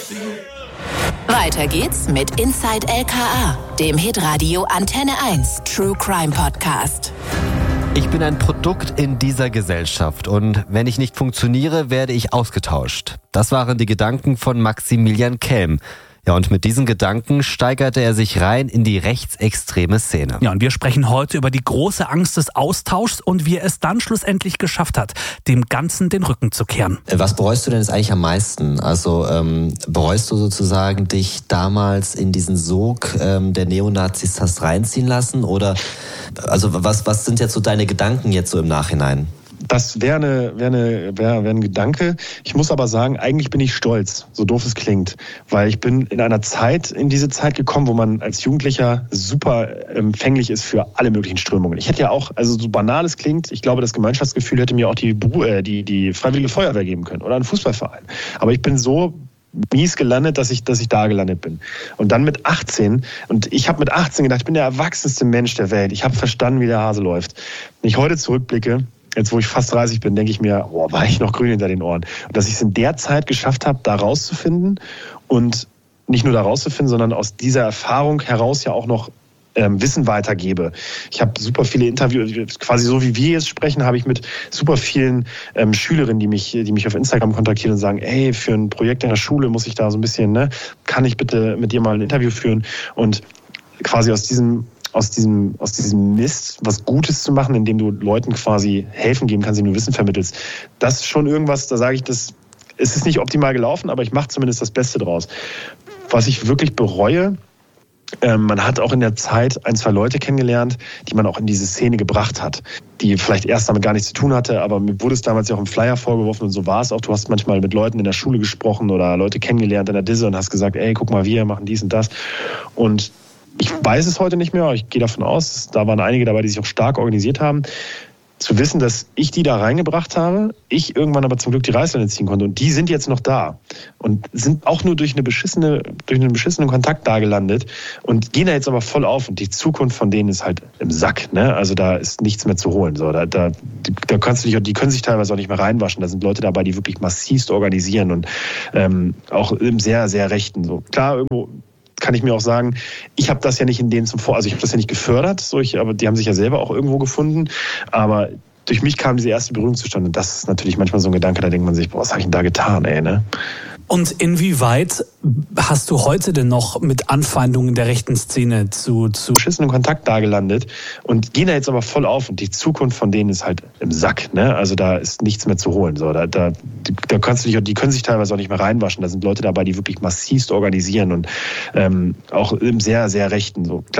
Weiter geht's mit Inside LKA, dem Hitradio Antenne 1 True Crime Podcast. Ich bin ein Produkt in dieser Gesellschaft und wenn ich nicht funktioniere, werde ich ausgetauscht. Das waren die Gedanken von Maximilian Kelm. Ja, und mit diesen Gedanken steigerte er sich rein in die rechtsextreme Szene. Ja, und wir sprechen heute über die große Angst des Austauschs und wie er es dann schlussendlich geschafft hat, dem Ganzen den Rücken zu kehren. Was bereust du denn jetzt eigentlich am meisten? Also bereust du sozusagen dich damals in diesen Sog der Neonazis hast reinziehen lassen? Oder also was sind jetzt so deine Gedanken jetzt so im Nachhinein? Das wäre ein Gedanke. Ich muss aber sagen, eigentlich bin ich stolz, so doof es klingt. Weil ich bin in diese Zeit gekommen, wo man als Jugendlicher super empfänglich ist für alle möglichen Strömungen. Ich hätte ja auch, also so banal es klingt, ich glaube, das Gemeinschaftsgefühl hätte mir auch die Freiwillige Feuerwehr geben können oder ein Fußballverein. Aber ich bin so mies gelandet, dass ich da gelandet bin. Und dann mit 18, und ich habe mit 18 gedacht, ich bin der erwachsenste Mensch der Welt. Ich habe verstanden, wie der Hase läuft. Wenn ich heute zurückblicke, jetzt wo ich fast 30 bin, denke ich mir, war ich noch grün hinter den Ohren. Und dass ich es in der Zeit geschafft habe, da rauszufinden und nicht nur da rauszufinden, sondern aus dieser Erfahrung heraus ja auch noch Wissen weitergebe. Ich habe super viele Interviews, quasi so wie wir jetzt sprechen, habe ich mit super vielen Schülerinnen, die mich auf Instagram kontaktieren und sagen, ey, für ein Projekt in der Schule muss ich da so ein bisschen, kann ich bitte mit dir mal ein Interview führen? Und quasi aus diesem Mist was Gutes zu machen, indem du Leuten quasi helfen geben kannst, indem du Wissen vermittelst. Das ist schon irgendwas, da sage ich, es ist nicht optimal gelaufen, aber ich mache zumindest das Beste draus. Was ich wirklich bereue, man hat auch in der Zeit 1, 2 Leute kennengelernt, die man auch in diese Szene gebracht hat, die vielleicht erst damit gar nichts zu tun hatte, aber mir wurde es damals ja auch im Flyer vorgeworfen und so war es auch. Du hast manchmal mit Leuten in der Schule gesprochen oder Leute kennengelernt in der Disse und hast gesagt, ey, guck mal, wir machen dies und das. Und ich weiß es heute nicht mehr, aber ich gehe davon aus, da waren einige dabei, die sich auch stark organisiert haben. Zu wissen, dass ich die da reingebracht habe, ich irgendwann aber zum Glück die Reißleine ziehen konnte und die sind jetzt noch da und sind auch nur durch einen beschissenen Kontakt da gelandet und gehen da jetzt aber voll auf und die Zukunft von denen ist halt im Sack, ne? Also da ist nichts mehr zu holen, so die können sich teilweise auch nicht mehr reinwaschen, da sind Leute dabei, die wirklich massivst organisieren und auch im sehr, sehr Rechten, so klar irgendwo kann ich mir auch sagen, ich habe das ja nicht in denen also ich habe das ja nicht gefördert, aber die haben sich ja selber auch irgendwo gefunden, aber durch mich kam diese erste Berührung zustande und das ist natürlich manchmal so ein Gedanke, da denkt man sich, was habe ich denn da getan, ey, ne? Und inwieweit hast du heute denn noch mit Anfeindungen der rechten Szene zu beschissenen Kontakt da gelandet und gehen da jetzt aber voll auf und die Zukunft von denen ist halt im Sack, ne? Also da ist nichts mehr zu holen, so die können sich teilweise auch nicht mehr reinwaschen, da sind Leute dabei, die wirklich massivst organisieren und auch im sehr, sehr Rechten, so